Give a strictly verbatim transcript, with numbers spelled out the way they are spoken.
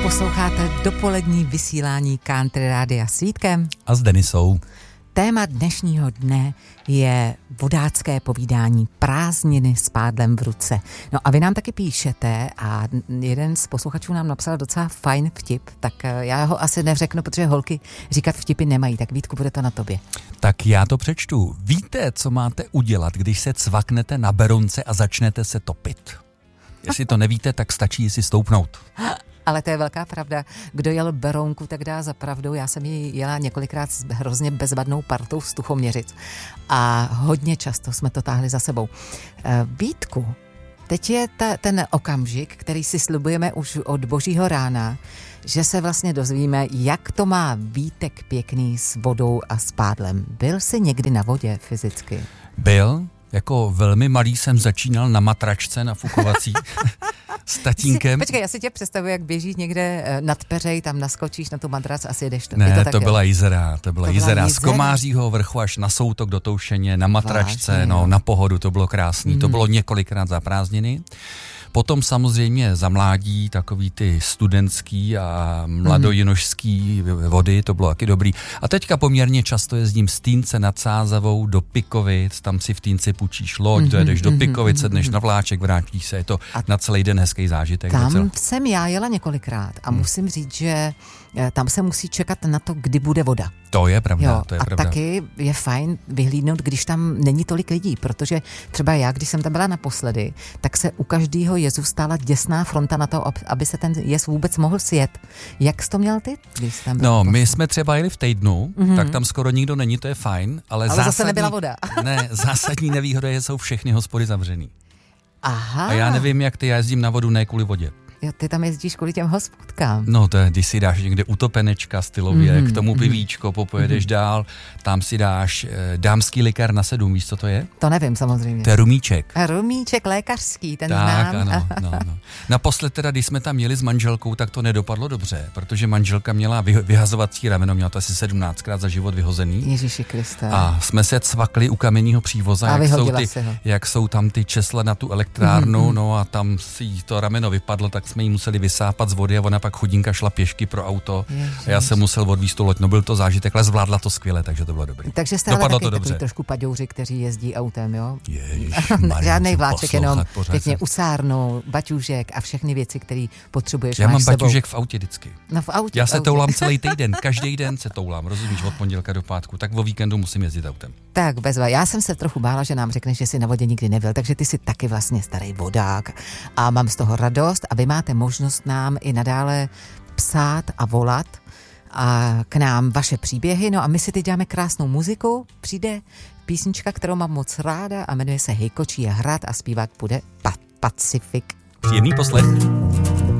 Posloucháte dopolední vysílání Country Rádia s Vítkem a s Denisou. Téma dnešního dne je vodácké povídání, prázdniny s pádlem v ruce. No a vy nám taky píšete a jeden z posluchačů nám napsal docela fajn vtip, tak já ho asi neřeknu, protože holky říkat vtipy nemají, tak Vítku, bude to na tobě. Tak já to přečtu. Víte, co máte udělat, když se cvaknete na berounce a začnete se topit? Jestli to nevíte, tak stačí si stoupnout. Ale to je velká pravda. Kdo jel Berounku, tak dá za pravdou. Já jsem ji jela několikrát s hrozně bezvadnou partou z Tuchoměřic a hodně často jsme to táhli za sebou. Vítku, teď je ta, ten okamžik, který si slibujeme už od božího rána, že se vlastně dozvíme, jak to má Vítek pěkný s vodou a s pádlem. Byl jsi někdy na vodě fyzicky? Byl. Jako velmi malý jsem začínal na matračce nafukovací s tatínkem. Počkej, já si tě představuji, jak běžíš někde nad peřej, tam naskočíš na tu matrac a sjedeš to. Ne, to, to, tak, to byla jízera, to byla to jízera byla z Komářího vrchu až na Soutok do Toušeně, na matračce, Vážně, no, na pohodu, to bylo krásný, mm. to bylo několikrát za prázdniny. Potom samozřejmě za mládí takový ty studentský a mladojinožský vody, to bylo taky dobrý. A teďka poměrně často jezdím z Týnce nad Sázavou do Pikovic, tam si v Týnci půjčíš loď, mm-hmm, dojedeš do Pikovic, sedneš na vláček, vrátíš se, je to a na celý den hezký zážitek. Tam docela. Jsem já jela několikrát a hmm. musím říct, že tam se musí čekat na to, kdy bude voda. To je pravda, jo, to je a pravda. taky je fajn vyhlídnout, když tam není tolik lidí, protože třeba já, když jsem tam byla naposledy, tak se u každého jezu stála děsná fronta na to, aby se ten jez vůbec mohl sjet. Jak jsi to měl ty? Když tam no, my posled? jsme třeba jeli v týdnu, mm-hmm. tak tam skoro nikdo není, to je fajn, ale, ale zásadní, zase nebyla voda. ne, zásadní nevýhoda je, jsou všechny hospody zavřený. Aha. A já nevím, jak ty, já jezdím na vodu ne kvůli vodě. Jo, ty tam jezdíš kvůli těm hospodkám. No to je, když si dáš někde utopenečka stylově, mm, k tomu pivíčko, popojedeš mm. dál, tam si dáš e, dámský likár na sedm, víš, co to je? To nevím, samozřejmě. To je rumíček. A rumíček lékařský, ten tak, znám. Ano, no, no. Naposled teda, když jsme tam jeli s manželkou, tak to nedopadlo dobře, protože manželka měla vy, vyhazovací rameno, měla to asi sedmnáctkrát za život vyhozený. Ježiši Kriste. A jsme se cvakli u kamenného přívoza, jak jsou, ty, jak jsou tam ty česla na tu elektrárnu, mm, no a tam si to rameno vypadlo, tak jsme jí museli vysápat z vody a ona pak chudinka šla pěšky pro auto. Ježiš. A já jsem musel odvízt tu loď. No byl to zážitek, ale zvládla to skvěle, takže to bylo dobrý. Takže jste ale taky takový trošku paďouři, kteří jezdí autem, jo? Ježišmarja, žádnej vláček, jenom pěkně jsem... usárnou, baťůžek a všechny věci, které potřebuješ. Já mám sebou. baťůžek v autě vždycky. No v autě. Já v se autě. toulám celý týden, každý den se toulám, rozumíš, od pondělka do pátku, tak o víkendu musím jezdit autem. Tak bezva, já jsem se trochu bála, že nám řekneš, že jsi na vodě nikdy nebyl, takže ty jsi taky vlastně starý vodák a mám z toho radost a vy máte možnost nám i nadále psát a volat a k nám vaše příběhy. No a my si teď dáme krásnou muziku. Přijde písnička, kterou mám moc ráda a jmenuje se Hejkočí hrad a zpívat bude Pacific. Příjemný poslech.